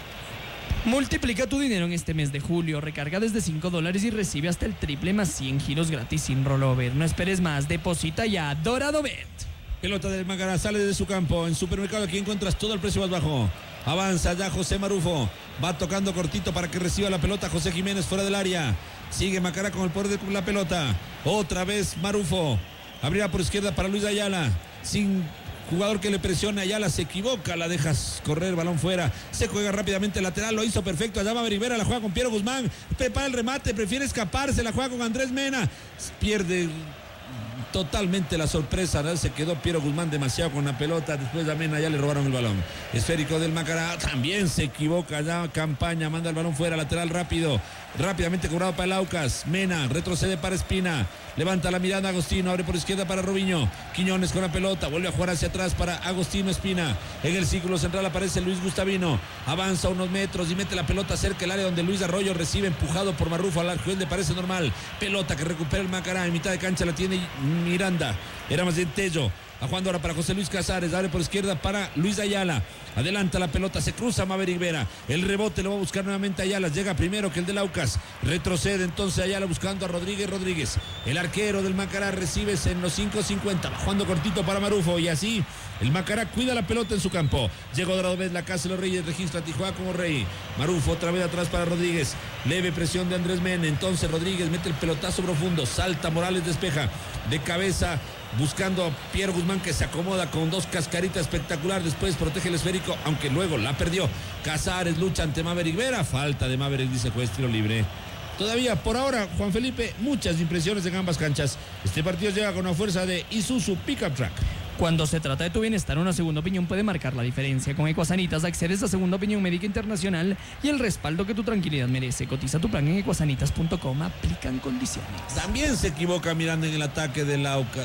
Multiplica tu dinero en este mes de julio, recarga desde $5 y recibe hasta el triple más 100 giros gratis sin rollover. No esperes más, deposita ya, Dorado Bet. Pelota del Macará, sale de su campo, en Supermercado aquí encuentras todo el precio más bajo. Avanza ya José Marufo, va tocando cortito para que reciba la pelota José Jiménez fuera del área. Sigue Macará con el poder de la pelota. Otra vez Marufo. Abrirá por izquierda para Luis Ayala. Sin jugador que le presione. Ayala se equivoca. La dejas correr. Balón fuera. Se juega rápidamente lateral. Lo hizo perfecto. Allá va Rivera. La juega con Piero Guzmán. Prepara el remate. Prefiere escaparse. La juega con Andrés Mena. Pierde totalmente la sorpresa, ¿no? Se quedó Piero Guzmán demasiado con la pelota, después de Mena ya le robaron el balón. Esférico del Macará, también se equivoca ya Campaña, manda el balón fuera, lateral rápido, rápidamente cobrado para el Aucas. Mena retrocede para Espina, levanta la mirada Agostino, abre por izquierda para Robinho. Quiñones con la pelota, vuelve a jugar hacia atrás para Agostino Espina. En el círculo central aparece Luis Gustavino, avanza unos metros y mete la pelota cerca del área donde Luis Arroyo recibe, empujado por Marrufo al arco, le parece normal. Pelota que recupera el Macará, en mitad de cancha la tiene Miranda, era más bien Tello. A jugando ahora para José Luis Casares, abre por izquierda para Luis Ayala, adelanta la pelota, se cruza Maverick Vera, el rebote lo va a buscar nuevamente Ayala, llega primero que el del Aucas, retrocede entonces Ayala buscando a Rodríguez, el arquero del Macará recibe en los 5.50, va jugando cortito para Marufo y así el Macará cuida la pelota en su campo. Llegó Dorado Bet, la casa de los Reyes, registra a Tijuana como rey. Marufo otra vez atrás para Rodríguez, leve presión de Andrés Mena, entonces Rodríguez mete el pelotazo profundo, salta Morales, despeja de cabeza buscando a Piero Guzmán que se acomoda con dos cascaritas espectacular, después protege el esférico, aunque luego la perdió. Casares lucha ante Maverick Vera, falta de Maverick, dice juez, tiro libre. Todavía por ahora, Juan Felipe, muchas impresiones en ambas canchas. Este partido llega con una fuerza de Isuzu Pickup Truck. Cuando se trata de tu bienestar, una segunda opinión puede marcar la diferencia. Con Ecuasanitas accedes a segunda opinión médica internacional y el respaldo que tu tranquilidad merece. Cotiza tu plan en ecuasanitas.com. Aplican condiciones. También se equivoca Miranda en el ataque del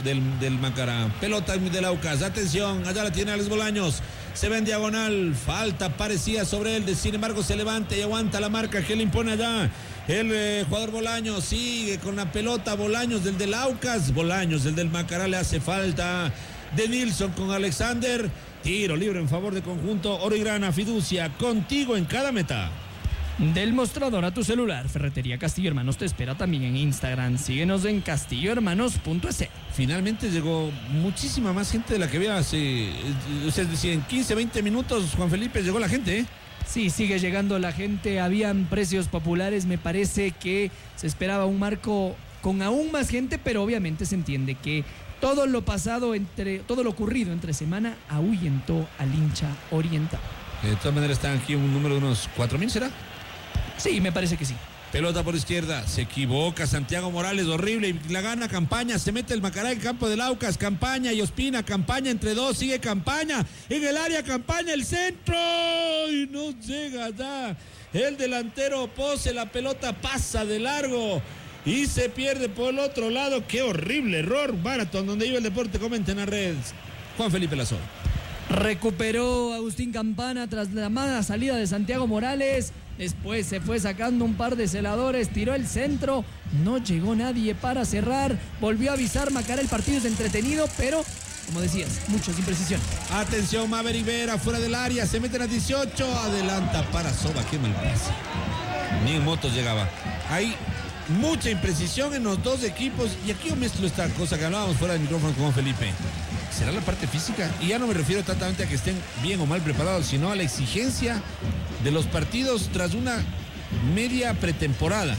Macará. Pelota del Aucas. Atención, allá la tiene Alex Bolaños. Se ve en diagonal. Falta parecía sobre él. Sin embargo, se levanta y aguanta la marca que le impone allá El jugador Bolaños sigue con la pelota. Bolaños del Aucas. Bolaños del Macará, le hace falta. De Nilsson con Alexander. Tiro libre en favor de conjunto Oro y Grana. Fiducia, contigo en cada meta. Del mostrador a tu celular, Ferretería Castillo Hermanos te espera también en Instagram. Síguenos en castillohermanos.es. Finalmente llegó muchísima más gente de la que había hace, es decir, en 15, 20 minutos, Juan Felipe, llegó la gente, ¿eh? Sí, sigue llegando la gente. Habían precios populares. Me parece que se esperaba un marco con aún más gente, pero obviamente se entiende que todo lo ocurrido entre semana ahuyentó al hincha oriental. De todas maneras están aquí un número de unos 4,000, ¿será? Sí, me parece que sí. Pelota por izquierda, se equivoca Santiago Morales, horrible, y la gana Campaña, se mete el Macará en campo del Aucas, Campaña y Ospina, Campaña entre dos, sigue Campaña, en el área Campaña, el centro, y no llega ya, el delantero Pose, la pelota pasa de largo, y se pierde por el otro lado. Qué horrible error, Marathon, donde iba el deporte, comenten a red, Juan Felipe Lazo. Recuperó Agustín Campana tras la mala salida de Santiago Morales. Después se fue sacando un par de celadores, tiró el centro, no llegó nadie para cerrar. Volvió a avisar Macará, el partido es entretenido, pero como decías, muchas imprecisiones. Atención, Maverick Vera fuera del área, se meten a 18, adelanta para Soba, qué mal pase. Ni en motos llegaba. Hay mucha imprecisión en los dos equipos, y aquí yo mezclo esta cosa que hablábamos fuera del micrófono con Felipe. ¿Será la parte física? Y ya no me refiero tanto a que estén bien o mal preparados, sino a la exigencia de los partidos tras una media pretemporada.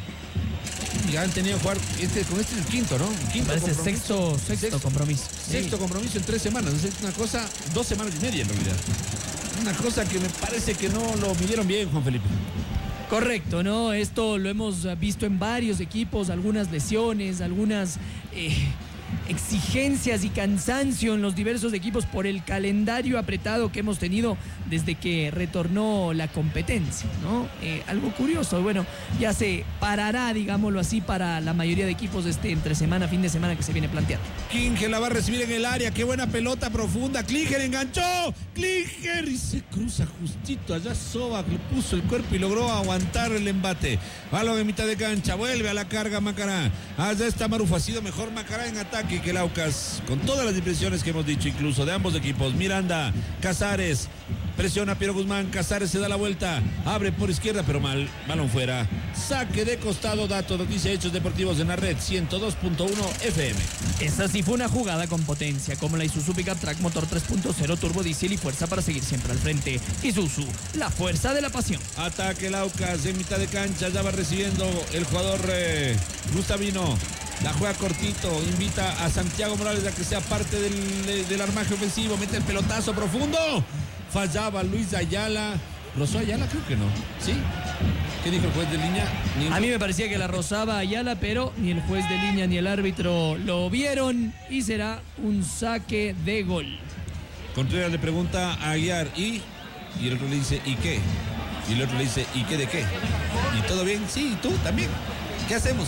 Ya han tenido que jugar, con este es el quinto, ¿no? Parece sexto compromiso. Sexto compromiso en 3 semanas. Es una cosa, 2 semanas y media en realidad. Una cosa que me parece que no lo midieron bien, Juan Felipe. Correcto, ¿no? Esto lo hemos visto en varios equipos, algunas lesiones, algunas exigencias y cansancio en los diversos equipos por el calendario apretado que hemos tenido desde que retornó la competencia, ¿no? Algo curioso, bueno, ya se parará, digámoslo así, para la mayoría de equipos entre semana, fin de semana que se viene planteando. Klinger la va a recibir en el área, qué buena pelota profunda, Klinger enganchó, Klinger y se cruza justito, allá Soba le puso el cuerpo y logró aguantar el embate. Balón en mitad de cancha, vuelve a la carga Macará, allá está Marufo, ha sido mejor Macará en ataque que el Aucas, con todas las impresiones que hemos dicho, incluso de ambos equipos. Miranda, Casares, presiona Piero Guzmán, Casares se da la vuelta, abre por izquierda, pero mal, balón fuera, saque de costado. Dato, noticia, hechos deportivos en la red 102.1 FM. Esta sí fue una jugada con potencia, como la Isuzu Pickup Track motor 3.0 turbo diésel y fuerza para seguir siempre al frente. Isuzu, la fuerza de la pasión. Ataque el Aucas en mitad de cancha, ya va recibiendo el jugador Gustavino. La juega cortito, invita a Santiago Morales a que sea parte del armaje ofensivo, mete el pelotazo profundo, fallaba Luis Ayala, rozó Ayala, creo que no, ¿sí? ¿Qué dijo el juez de línea? A mí me parecía que la rozaba Ayala, pero ni el juez de línea ni el árbitro lo vieron y será un saque de gol. Contreras le pregunta a Aguiar, ¿y el otro le dice, ¿y qué? Y el otro le dice, ¿y qué de qué? ¿Y todo bien? Sí, ¿y tú también? ¿Qué hacemos?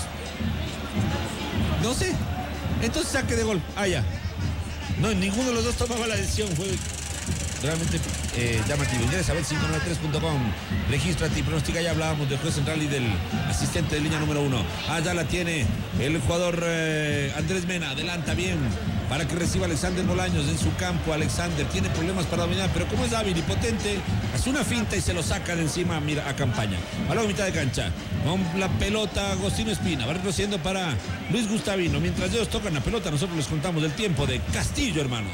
No sé. Entonces saque de gol. Ya. No, ninguno de los dos tomaba la decisión. Fue realmente llamativo. Ingresa a bet593.com. Regístrate y pronostica. Ya hablábamos del juez central y del asistente de línea número 1. Allá la tiene el jugador Andrés Mena. Adelanta bien para que reciba Alexander Bolaños en su campo. Alexander tiene problemas para dominar, pero como es hábil y potente, hace una finta y se lo saca de encima, mira, a Campaña. A la mitad de cancha. Con la pelota Agostino Espina. Va retrocediendo para Luis Gustavino. Mientras ellos tocan la pelota, nosotros les contamos del tiempo de Castillo Hermanos.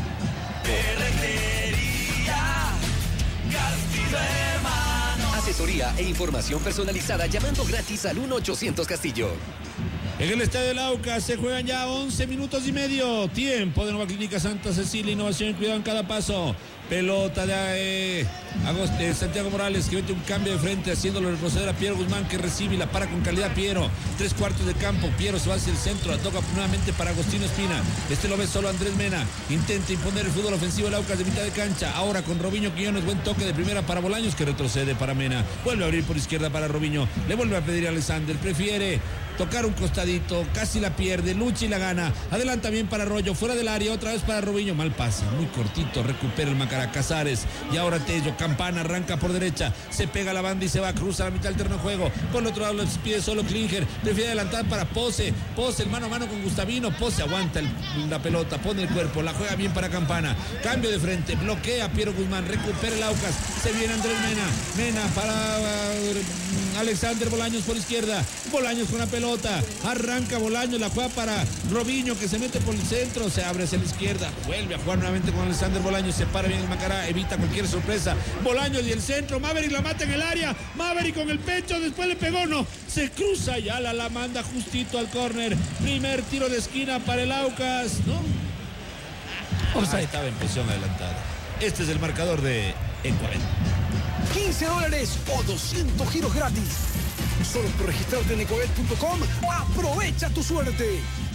Asesoría e información personalizada llamando gratis al 1-800 Castillo. En el estadio del Aucas se juegan ya 11 minutos y medio. Tiempo de Nueva Clínica Santa Cecilia. Innovación y cuidado en cada paso. Pelota de Santiago Morales, que mete un cambio de frente, haciéndolo retroceder a Piero Guzmán, que recibe y la para con calidad Piero. 3/4 de campo. Piero se va hacia el centro. La toca nuevamente para Agostino Espina. Lo ve solo Andrés Mena. Intenta imponer el fútbol ofensivo del Aucas de mitad de cancha. Ahora con Robinho Quiñones. Buen toque de primera para Bolaños, que retrocede para Mena. Vuelve a abrir por izquierda para Robinho. Le vuelve a pedir a Alexander. Prefiere tocar un costadito, casi la pierde, lucha y la gana, adelanta bien para Arroyo, fuera del área, otra vez para Robinho, mal pase, muy cortito, recupera el Macará. Casares, y ahora Tello, Campana arranca por derecha, se pega la banda y se va, cruza la mitad del terreno de juego, por el otro lado lo pide solo Klinger, prefiere adelantar para Pose, el mano a mano con Gustavino, Pose aguanta la pelota, pone el cuerpo, la juega bien para Campana, cambio de frente, bloquea a Piero Guzmán, recupera el Aucas, se viene Andrés Mena para Alexander Bolaños por izquierda, Bolaños con la pelota, arranca Bolaños, la juega para Robinho que se mete por el centro, se abre hacia la izquierda, vuelve a jugar nuevamente con Alexander Bolaños, se para bien el Macará, evita cualquier sorpresa, Bolaños y el centro, Maverick la mata en el área, Maverick con el pecho, después le pegó, no, se cruza y Ayala la manda justito al córner, primer tiro de esquina para el Aucas, ¿no? Estaba en posición adelantada. Este es el marcador de Ecuador. $15 o 200 giros gratis. Solo por registrarte en ecoet.com. Aprovecha tu suerte.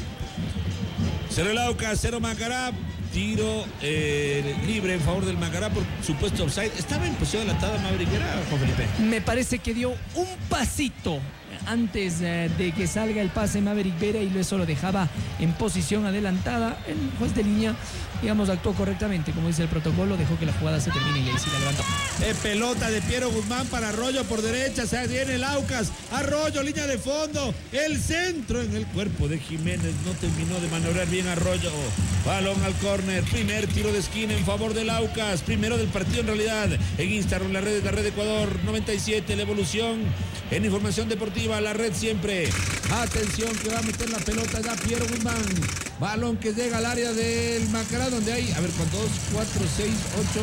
0 el Aucas, 0 Macará. Tiro libre en favor del Macará por supuesto offside. ¿Estaba en posición adelantada Maverick, Juan Felipe? Me parece que dio un pasito antes de que salga el pase Maverick Vera y eso lo dejaba en posición adelantada. El juez de línea, digamos, actuó correctamente, como dice el protocolo, dejó que la jugada se termine y ahí sí la levantó. Pelota de Piero Guzmán para Arroyo por derecha, se viene el Aucas, Arroyo, línea de fondo, el centro en el cuerpo de Jiménez, no terminó de maniobrar bien Arroyo, balón al córner, primer tiro de esquina en favor del Aucas, primero del partido en realidad, en Instagram, la red Ecuador 97, la evolución en información deportiva, la red siempre. Atención que va a meter la pelota ya Piero Guzmán. Balón que llega al área del Macará donde hay, a ver cuántos, 4, 6, 8,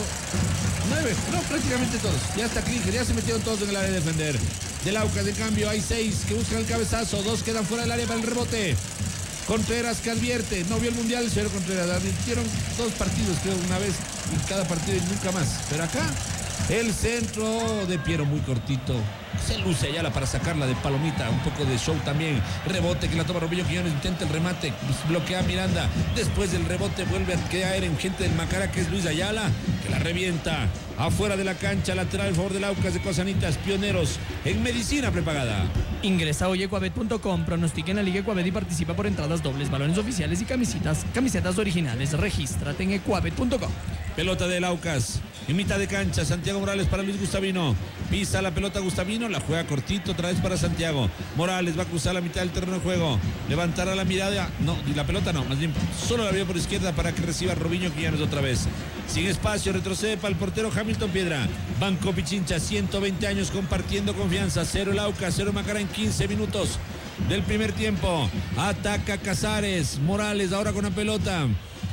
9, no, prácticamente todos. Ya está Klinger, ya se metieron todos en el área de defender. Del Aucas, de cambio, hay 6 que buscan el cabezazo, 2 quedan fuera del área para el rebote. Contreras que advierte, no vio el Mundial, señor Contreras, advirtieron 2 partidos, creo, una vez y cada partido y nunca más. Pero acá, el centro de Piero muy cortito. Se luce Ayala para sacarla de palomita, un poco de show también. Rebote que la toma Robinho Quiñones, intenta el remate, bloquea a Miranda. Después del rebote vuelve a caer en gente del Macará, que es Luis Ayala, que la revienta. Afuera de la cancha, lateral en favor del Aucas de Cosanitas, pioneros en medicina prepagada. Ingresa hoy a ecuabet.com, pronostica en la Liga Ecuabet y participa por entradas dobles, balones oficiales y camisetas originales. Regístrate en ecuabet.com. Pelota del Aucas, en mitad de cancha, Santiago Morales para Luis Gustavino. Pisa la pelota Gustavino, la juega cortito otra vez para Santiago. Morales va a cruzar la mitad del terreno de juego. Levantará la mirada, no, y la pelota no, más bien solo la vio por izquierda para que reciba Robinho Quiñones otra vez. Sin espacio, retrocede para el portero Hamilton Piedra. Banco Pichincha, 120 años compartiendo confianza. 0 el Aucas, 0 Macará en 15 minutos del primer tiempo. Ataca Casares, Morales ahora con la pelota.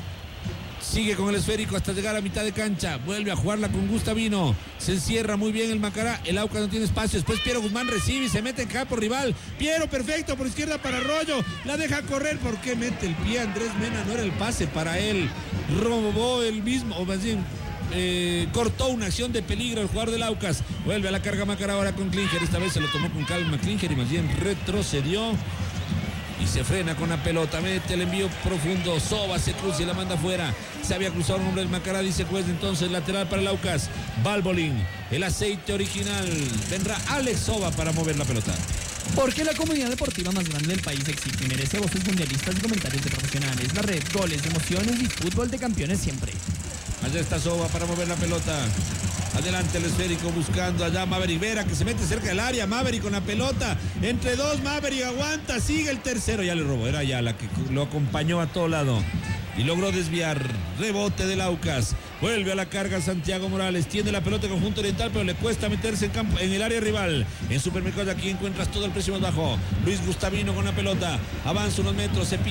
Sigue con el esférico hasta llegar a mitad de cancha. Vuelve a jugarla con Gustavino. Se encierra muy bien el Macará. El Aucas no tiene espacio. Después Piero Guzmán recibe y se mete en campo rival. Piero perfecto por izquierda para Arroyo. La deja correr. ¿Por qué mete el pie Andrés Mena? No era el pase para él. Robó el mismo, o más bien cortó una acción de peligro el jugador del Aucas. Vuelve a la carga Macará ahora con Klinger. Esta vez se lo tomó con calma Klinger y más bien retrocedió. Y se frena con la pelota, mete el envío profundo, Soba se cruza y la manda afuera. Se había cruzado un hombre del Macará, dice juez, entonces lateral para el Aucas. Balbolín, el aceite original. Vendrá Alex Soba para mover la pelota. Porque la comunidad deportiva más grande del país existe y merece voces mundialistas y comentarios de profesionales. La red, goles, emociones y fútbol de campeones siempre. Allá está Soba para mover la pelota. Adelante el esférico buscando allá Maverick Vera, que se mete cerca del área. Maverick con la pelota. Entre dos, Maverick aguanta. Sigue el tercero. Ya le robó. Era ya la que lo acompañó a todo lado. Y logró desviar. Rebote del Aucas. Vuelve a la carga Santiago Morales. Tiene la pelota conjunto oriental, pero le cuesta meterse en campo, en el área rival. En Supermercados aquí encuentras todo el precio más bajo. Luis Gustavino con la pelota. Avanza unos metros, se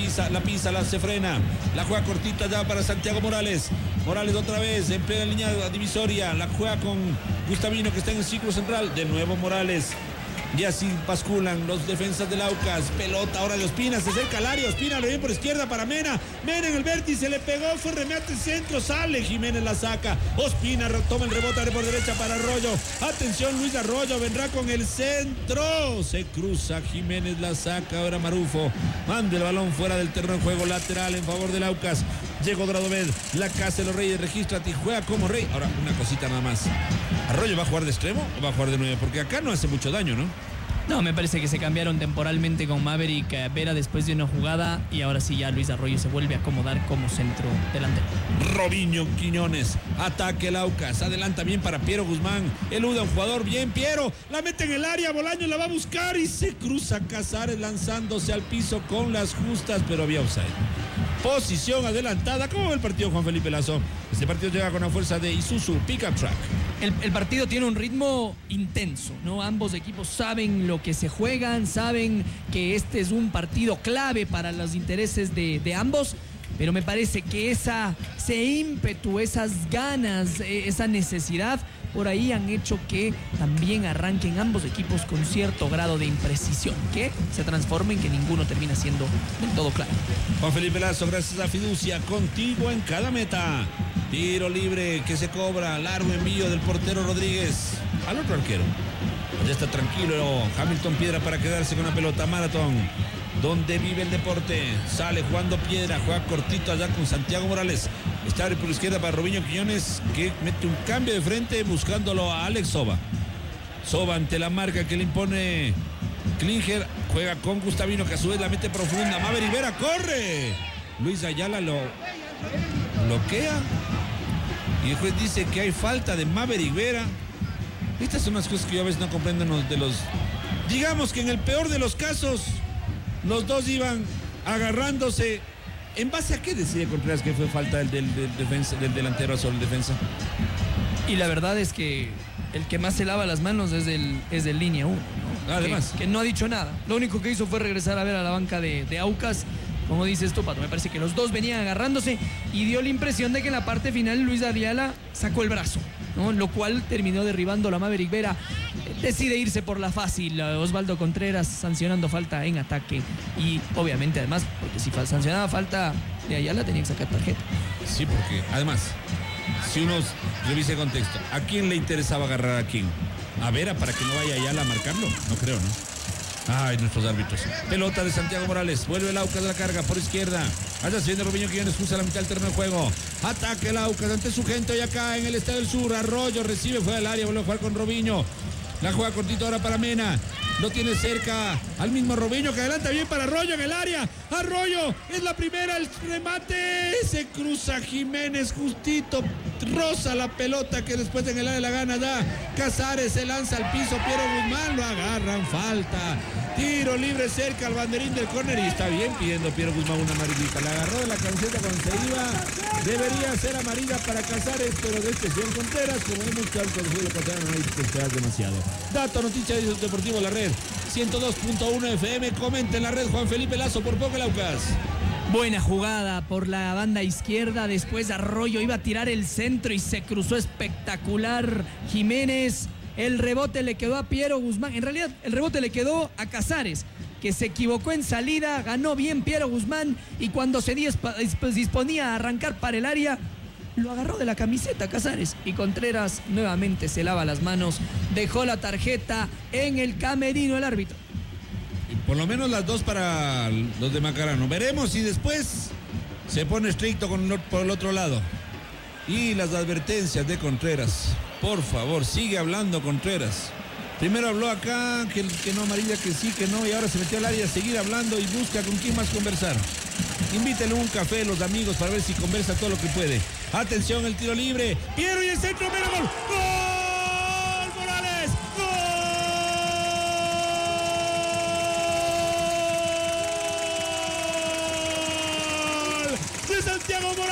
frena. La juega cortita ya para Santiago Morales. Morales otra vez en plena línea divisoria. La juega con Gustavino, que está en el ciclo central. De nuevo Morales. Y así basculan los defensas del Aucas. Pelota ahora de Ospina, se acerca al área. Ospina le viene por izquierda para Mena. Mena en el vértice, le pegó, fue remate centro, sale. Jiménez la saca. Ospina toma el rebote por derecha para Arroyo. Atención, Luis Arroyo vendrá con el centro. Se cruza, Jiménez la saca. Ahora Marufo manda el balón fuera del terreno de juego, lateral en favor del Aucas. Llegó Dradovet, la casa de los Reyes, regístrate y juega como rey. Ahora, una cosita nada más. ¿Arroyo va a jugar de extremo o va a jugar de 9? Porque acá no hace mucho daño, ¿no? No, me parece que se cambiaron temporalmente con Maverick Vera después de una jugada y ahora sí ya Luis Arroyo se vuelve a acomodar como centro delantero. Robinho Quiñones, ataque el Aucas, adelanta bien para Piero Guzmán, elude a un jugador, bien Piero, la mete en el área, Bolaños la va a buscar y se cruza Casares lanzándose al piso con las justas, pero había offside. Posición adelantada. ¿Cómo ve el partido, Juan Felipe Lazo? Este partido llega con la fuerza de Isuzu Pickup Truck. El partido tiene un ritmo intenso, ¿no? Ambos equipos saben lo que se juegan, saben que este es un partido clave para los intereses de ambos, pero me parece que ese ímpetu, esas ganas, esa necesidad, por ahí han hecho que también arranquen ambos equipos con cierto grado de imprecisión, que se transforma en que ninguno termina siendo del todo claro. Juan Felipe Lazo, gracias a Fiducia, contigo en cada meta. Tiro libre que se cobra, largo envío del portero Rodríguez al otro arquero. Ya está tranquilo Hamilton Piedra para quedarse con la pelota. Maratón, donde vive el deporte. Sale jugando Piedra, juega cortito allá con Santiago Morales. Está por la izquierda para Robinho Quiñones, que mete un cambio de frente buscándolo a Alex Soba. Soba ante la marca que le impone Klinger, juega con Gustavino, que a su vez la mete profunda. Maverick Vera corre. Luis Ayala lo bloquea y el juez dice que hay falta de Maverick Vera. Estas son las cosas que yo a veces no comprendo de los... Digamos que en el peor de los casos los dos iban agarrándose. ¿En base a qué decide Contreras que fue falta del delantero sobre el defensa? Y la verdad es que el que más se lava las manos es el línea 1, ¿no? Además. Que no ha dicho nada. Lo único que hizo fue regresar a ver a la banca de Aucas. Como dices tú, Pato, me parece que los dos venían agarrándose y dio la impresión de que en la parte final Luis Ayala sacó el brazo, ¿no? Lo cual terminó derribando la Maverick Vera. Decide irse por la fácil, Osvaldo Contreras sancionando falta en ataque y obviamente además, porque si sancionaba falta de Ayala tenía que sacar tarjeta. Sí, porque además, si uno revisa el contexto, ¿a quién le interesaba agarrar a quién? ¿A Vera para que no vaya Ayala a marcarlo? No creo, ¿no? Ay, nuestros árbitros. Pelota de Santiago Morales. Vuelve el Aucas de la carga por izquierda. Allá se viene Robinho Quiñones, cruza la mitad del terreno de juego. Ataque el Aucas ante su gente hoy acá en el Estadio del Sur. Arroyo recibe, fue al área, vuelve a jugar con Robinho. La juega cortito ahora para Mena. Lo tiene cerca al mismo Robinho que adelanta bien para Arroyo en el área. Arroyo es la primera, el remate. Se cruza Jiménez justito. Roza la pelota que después en el área la gana ya. Casares se lanza al piso. Piero Guzmán lo agarran. Falta. Tiro libre cerca al banderín del córner y está bien pidiendo Piero Guzmán una amarillita. La agarró de la camiseta cuando se iba. Debería ser amarilla para Casares, pero de este señor Contreras, como hemos visto, lo pasaron ahí, te esperas demasiado. Dato, noticia de Deportivo La Red, 102.1 FM, comenta en la red Juan Felipe Lazo, por poco el Aucas. Buena jugada por la banda izquierda, después Arroyo iba a tirar el centro y se cruzó espectacular Jiménez. El rebote le quedó a Piero Guzmán, en realidad el rebote le quedó a Casares, que se equivocó en salida, ganó bien Piero Guzmán y cuando se disponía a arrancar para el área, lo agarró de la camiseta Casares y Contreras nuevamente se lava las manos, dejó la tarjeta en el camerino el árbitro. Y por lo menos las dos para los de Macarano. Veremos si después se pone estricto por el otro lado. Y las advertencias de Contreras. Por favor, sigue hablando Contreras. Primero habló acá, que no amarilla, que sí, que no, y ahora se metió al área a seguir hablando y busca con quién más conversar. Invítele un café a los amigos para ver si conversa todo lo que puede. Atención, el tiro libre. Piero y el centro, mira, gol. ¡Gol! ¡Morales! ¡Gol! De Santiago Morales.